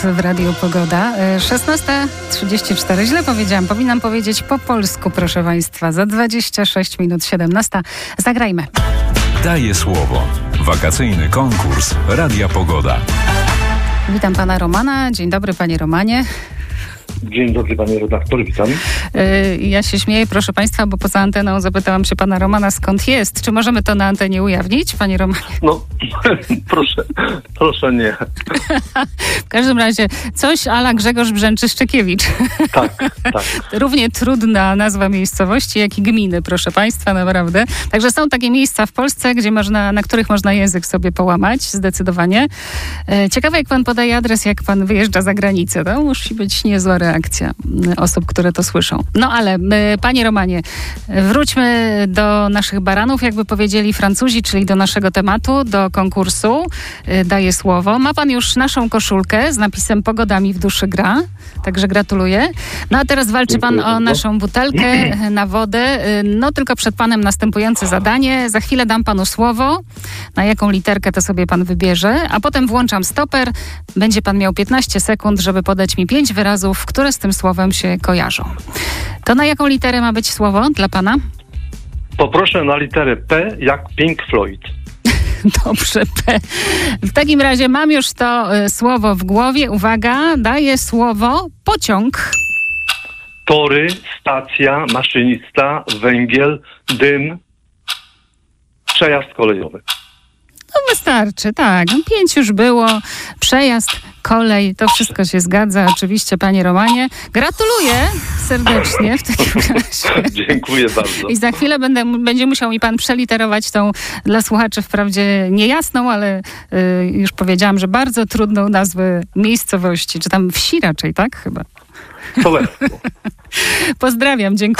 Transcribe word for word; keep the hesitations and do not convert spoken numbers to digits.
w Radiu Pogoda. szesnasta trzydzieści cztery. Źle powiedziałam. Powinnam powiedzieć po polsku, proszę Państwa. Za dwadzieścia sześć minut siedemnasta. Zagrajmy. Daję słowo. Wakacyjny konkurs Radia Pogoda. Witam pana Romana. Dzień dobry, panie Romanie. Dzień dobry, panie redaktor, witam. Yy, ja się śmieję, proszę państwa, bo poza anteną zapytałam się pana Romana, skąd jest. Czy możemy to na antenie ujawnić, panie Romanie? No, proszę, proszę nie. W każdym razie coś a la Grzegorz Brzęczyszczykiewicz. Tak, tak. Równie trudna nazwa miejscowości, jak i gminy, proszę państwa, naprawdę. Także są takie miejsca w Polsce, gdzie można, na których można język sobie połamać, zdecydowanie. Yy, ciekawe, jak pan podaje adres, jak pan wyjeżdża za granicę. To musi być niezła reakcja osób, które to słyszą. No ale my, panie Romanie, wróćmy do naszych baranów, jakby powiedzieli Francuzi, czyli do naszego tematu, do konkursu. Daję słowo. Ma pan już naszą koszulkę z napisem Pogodami w duszy gra, także gratuluję. No a teraz walczy pan o naszą butelkę na wodę. No tylko przed panem następujące zadanie. Za chwilę dam panu słowo, na jaką literkę to sobie pan wybierze, a potem włączam stoper. Będzie pan miał piętnaście sekund, żeby podać mi pięć wyrazów, które z tym słowem się kojarzą. To na jaką literę ma być słowo dla pana? Poproszę na literę P jak Pink Floyd. Dobrze, P. W takim razie mam już to y, słowo w głowie. Uwaga, daję słowo pociąg. Tory, stacja, maszynista, węgiel, dym, przejazd kolejowy. No wystarczy, tak. Pięć już było. Przejazd, kolej, to wszystko się zgadza. Oczywiście, panie Romanie. Gratuluję serdecznie w takim razie. Dziękuję bardzo. I za chwilę będę, będzie musiał mi pan przeliterować tą dla słuchaczy wprawdzie niejasną, ale y, już powiedziałam, że bardzo trudną nazwę miejscowości, czy tam wsi raczej, tak? Chyba. Sołectwo. Pozdrawiam, dziękuję.